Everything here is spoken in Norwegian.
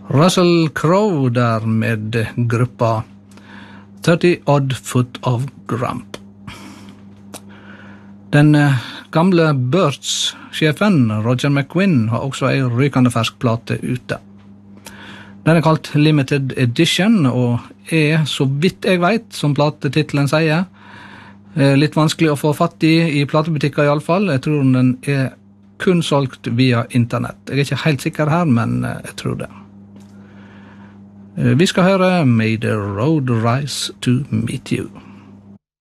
Russell Crowe der med gruppa 30 Odd Foot of Grump. Den gamle Birds-sjefen Roger McGuinn har også en rykende fersk plate ute. Den kalt Limited Edition og så vidt jeg vet, som platetitlen sier, litt vanskelig å få fatt i platebutikker i alle fall. Jeg tror den kun solgt via internett. Jeg ikke helt sikker her, men jeg tror det. Vi skal høre May the Road Rise to Meet You.